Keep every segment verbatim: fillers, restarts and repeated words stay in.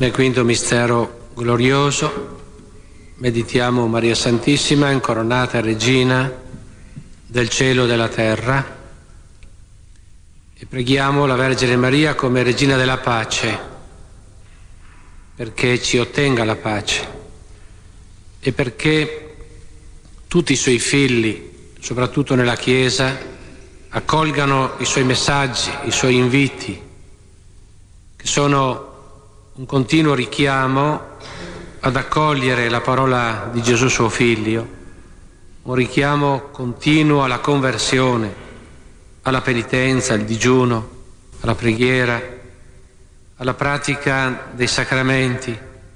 Nel quinto mistero glorioso meditiamo Maria Santissima, incoronata Regina del cielo e della terra, e preghiamo la Vergine Maria come Regina della pace, perché ci ottenga la pace e perché tutti i suoi figli, soprattutto nella Chiesa, accolgano i suoi messaggi, i suoi inviti, che sono un continuo richiamo ad accogliere la parola di Gesù suo Figlio, un richiamo continuo alla conversione, alla penitenza, al digiuno, alla preghiera, alla pratica dei sacramenti.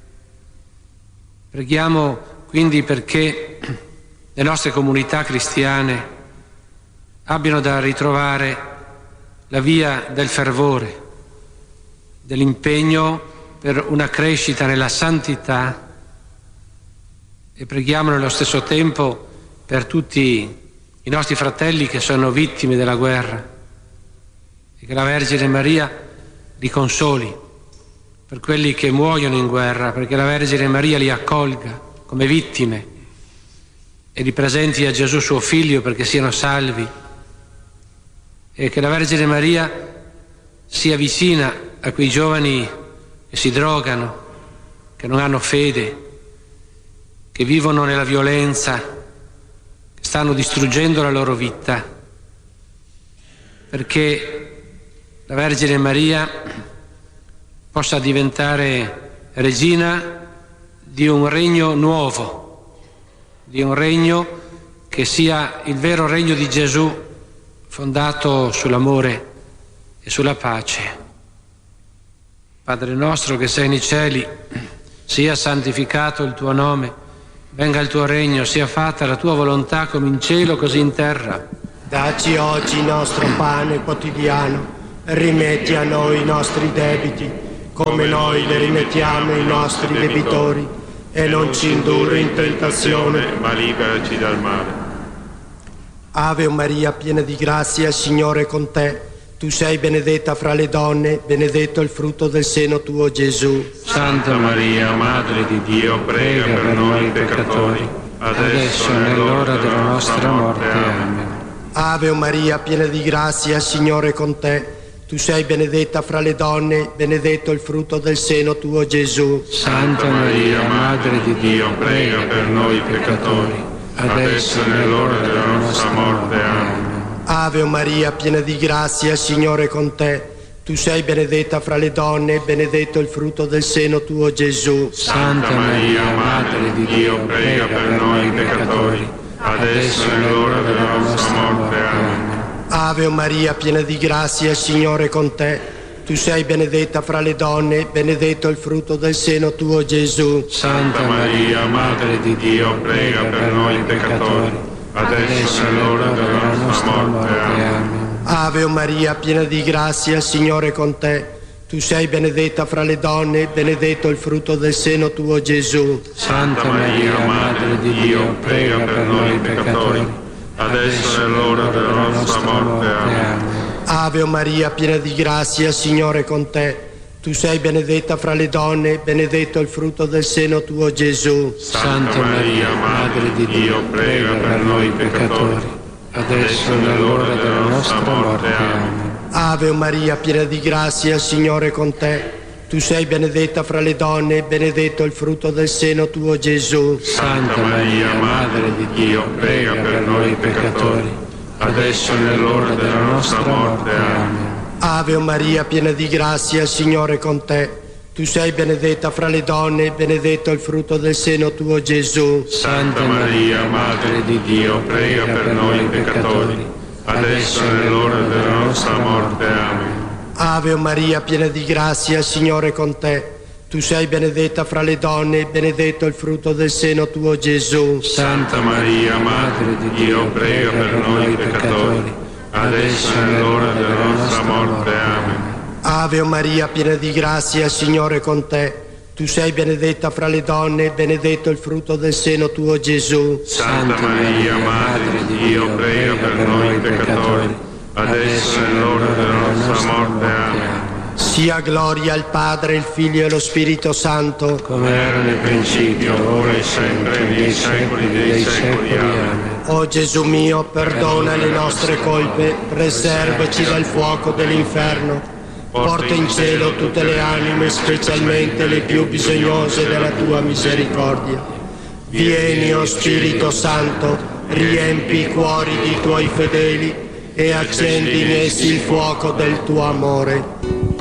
Preghiamo quindi perché le nostre comunità cristiane abbiano da ritrovare la via del fervore, dell'impegno per una crescita nella santità, e preghiamo nello stesso tempo per tutti i nostri fratelli che sono vittime della guerra, e che la Vergine Maria li consoli, per quelli che muoiono in guerra, perché la Vergine Maria li accolga come vittime e li presenti a Gesù suo Figlio perché siano salvi, e che la Vergine Maria sia vicina a quei giovani che si drogano, che non hanno fede, che vivono nella violenza, che stanno distruggendo la loro vita, perché la Vergine Maria possa diventare regina di un regno nuovo, di un regno che sia il vero regno di Gesù, fondato sull'amore e sulla pace. Padre nostro che sei nei cieli, sia santificato il tuo nome, venga il tuo regno, sia fatta la tua volontà come in cielo così in terra. Dacci oggi il nostro pane quotidiano, rimetti a noi i nostri debiti, come noi li rimettiamo ai nostri debitori, e non ci indurre in tentazione, ma liberaci dal male. Ave Maria, piena di grazia, il Signore è con te. Tu sei benedetta fra le donne, benedetto il frutto del seno tuo, Gesù. Santa Maria, Madre di Dio, prega per noi peccatori, adesso e nell'ora della nostra morte. Amen. Ave Maria, piena di grazia, il Signore è con te. Tu sei benedetta fra le donne, benedetto il frutto del seno tuo, Gesù. Santa Maria, Madre di Dio, prega per noi peccatori, adesso e nell'ora della nostra morte. Amen. Ave Maria, piena di grazia, il Signore è con te. Tu sei benedetta fra le donne, benedetto il frutto del seno tuo, Gesù. Santa Maria, Madre di Dio, prega per noi peccatori, adesso è l'ora della nostra morte. Amen. Ave Maria, piena di grazia, il Signore è con te. Tu sei benedetta fra le donne, benedetto il frutto del seno tuo, Gesù. Santa Maria, Madre di Dio, prega per noi peccatori, adesso è l'ora della nostra morte. Amen. Ave Maria, piena di grazia, il Signore è con te. Tu sei benedetta fra le donne, benedetto il frutto del seno tuo, Gesù. Santa Maria, Madre di Dio, prega per noi peccatori, adesso è l'ora della nostra morte. Amen. Ave Maria, piena di grazia, il Signore è con te. Tu sei benedetta fra le donne, benedetto il frutto del seno tuo, Gesù. Santa Maria, Madre di Dio, prega per noi peccatori, adesso è nell'ora della nostra morte. Amen. Ave Maria, piena di grazia, il Signore è con te. Tu sei benedetta fra le donne, benedetto il frutto del seno tuo, Gesù. Santa Maria, Madre di Dio, prega per noi peccatori, adesso è nell'ora della nostra morte. Amen. Ave Maria, piena di grazia, il Signore è con te. Tu sei benedetta fra le donne, benedetto il frutto del seno tuo, Gesù. Santa Maria, Madre di Dio, prega per noi peccatori, adesso è nell'ora della nostra morte. Amen. Ave Maria, piena di grazia, il Signore è con te. Tu sei benedetta fra le donne, benedetto il frutto del seno tuo, Gesù. Santa Maria, Madre di Dio, prega per noi peccatori, adesso è nell'ora della nostra morte. Amen. Ave Maria, piena di grazia, il Signore è con te. Tu sei benedetta fra le donne, benedetto il frutto del seno tuo, Gesù. Santa Maria, Madre di Dio, prega per noi peccatori, adesso è l'ora della nostra morte. Amen. Sia gloria al Padre, il Figlio e lo Spirito Santo, come era nel principio, ora e sempre, nei secoli dei secoli. Amen. O Gesù mio, perdona le nostre colpe, preservaci dal fuoco dell'inferno, porta in cielo tutte le anime, specialmente le più bisognose della tua misericordia. Vieni, o Spirito Santo, riempi i cuori dei tuoi fedeli e accendi in essi il fuoco del tuo amore.